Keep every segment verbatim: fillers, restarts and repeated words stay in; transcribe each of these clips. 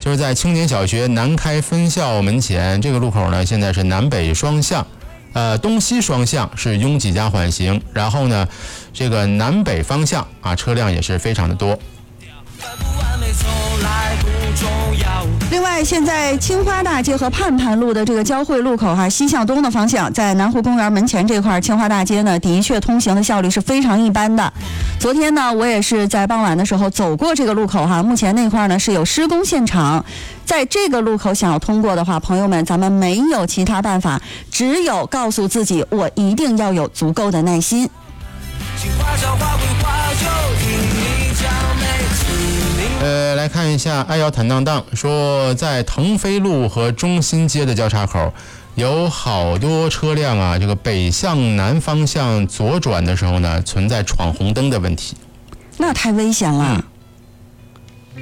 就是在青年小学南开分校门前这个路口呢，现在是南北双向，呃，东西双向是拥挤加缓行，然后呢，这个南北方向啊，车辆也是非常的多。 另外，现在青花大街和盼盼路的这个交汇路口哈，西向东的方向，在南湖公园门前这块青花大街呢，的确通行的效率是非常一般的。昨天呢，我也是在傍晚的时候走过这个路口哈，目前那块呢是有施工现场，在这个路口想要通过的话，朋友们，咱们没有其他办法，只有告诉自己，我一定要有足够的耐心。 呃，来看一下爱要坦荡荡说，在腾飞路和中心街的交叉口，有好多车辆啊，这个北向南方向左转的时候呢，存在闯红灯的问题。 那太危险了。嗯、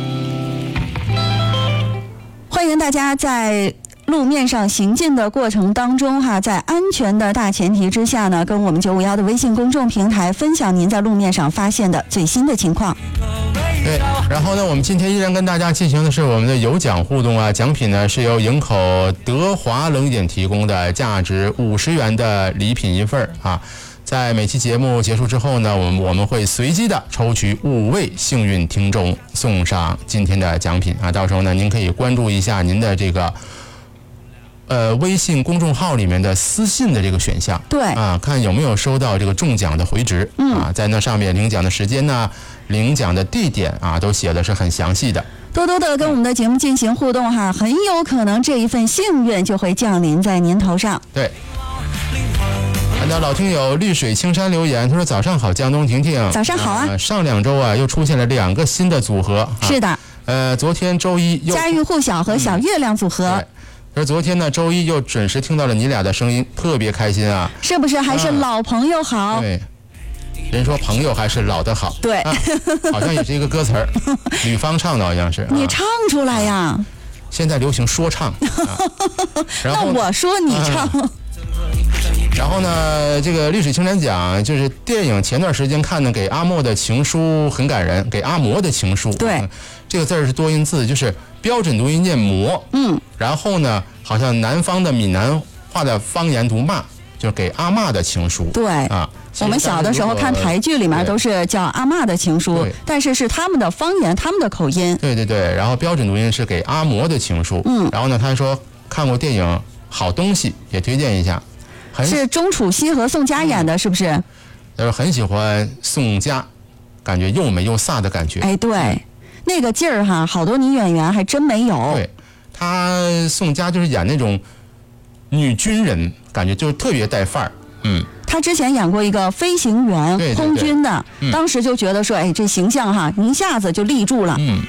欢迎大家在路面上行进的过程当中哈，在安全的大前提之下呢，跟我们九五一的微信公众平台分享您在路面上发现的最新的情况。 对，然后呢，我们今天依然跟大家进行的是我们的有奖互动啊，奖品呢是由营口德华冷饮提供的，价值五十元的礼品一份啊。在每期节目结束之后呢，我们我们会随机的抽取五位幸运听众，送上今天的奖品啊。到时候呢，您可以关注一下您的这个呃微信公众号里面的私信的这个选项， 对啊，看有没有收到这个中奖的回执、嗯、啊，在那上面领奖的时间呢，领奖的地点啊，都写的是很详细的。 多多的跟我们的节目进行互动哈，很有可能这一份幸运就会降临在您头上。 对。看到老听友绿水青山留言，他说早上好，江东婷婷。 早上好啊、 呃！上两周啊，又出现了两个新的组合。 是的。 呃，昨天周一又家喻户晓和小月亮组合。 嗯而昨天呢，周一又准时听到了你俩的声音，特别开心啊！ 是不是还是老朋友好？ 啊、对，人说朋友还是老的好。 对、 啊，好像也是一个歌词儿，吕方唱的好像是。 你唱出来呀！啊、 现在流行说唱。啊、然后那我说你唱。啊、 然后呢，这个绿水青山讲，就是电影前段时间看的，给阿莫的情书很感人，给阿嬷的情书。 对、 嗯，这个字儿是多音字，就是标准读音念魔。 嗯。 然后呢，好像南方的闽南话的方言读骂，就是给阿嬷的情书。 对啊，我们小的时候看台剧里面都是叫阿嬷的情书，但是是他们的方言，他们的口音。 对对对，然后标准读音是给阿嬷的情书。 嗯。 然后呢，他说看过电影《好东西》，也推荐一下。 是钟楚曦和宋佳演的，是不是？ 他说很喜欢宋佳，感觉又美又飒的感觉。 哎，对，嗯、那个劲儿哈，好多女演员还真没有。 对，她宋佳就是演那种女军人，感觉就是特别带范儿。嗯， 她之前演过一个飞行员， 对对对空军的、 嗯， 当时就觉得说，哎，这形象哈，一下子就立住了。 嗯。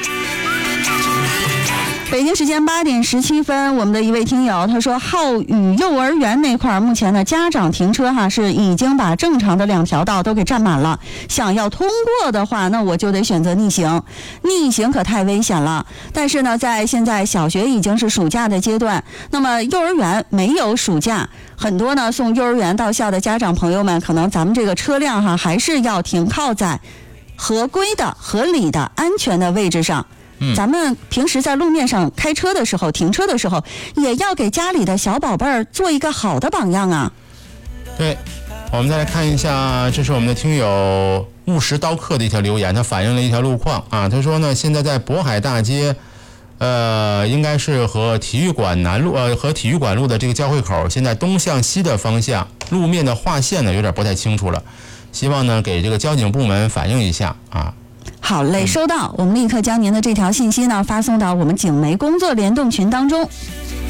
北京时间八点十七分，我们的一位听友他说，浩宇幼儿园那块目前呢家长停车哈是已经把正常的两条道都给占满了，想要通过的话，那我就得选择逆行，逆行可太危险了。但是呢，在现在小学已经是暑假的阶段，那么幼儿园没有暑假，很多呢送幼儿园到校的家长朋友们，可能咱们这个车辆哈还是要停靠在合规的、合理的、安全的位置上。咱们平时在路面上开车的时候，停车的时候，也要给家里的小宝贝儿做一个好的榜样啊。 对，我们再来看一下，这是我们的听友务实刀客的一条留言，他反映了一条路况啊。他说呢，现在在渤海大街，呃，应该是和体育馆南路呃和体育馆路的这个交汇口，现在东向西的方向路面的划线呢有点不太清楚了，希望呢给这个交警部门反映一下啊。 好嘞，收到，我们立刻将您的这条信息呢发送到我们警媒工作联动群当中。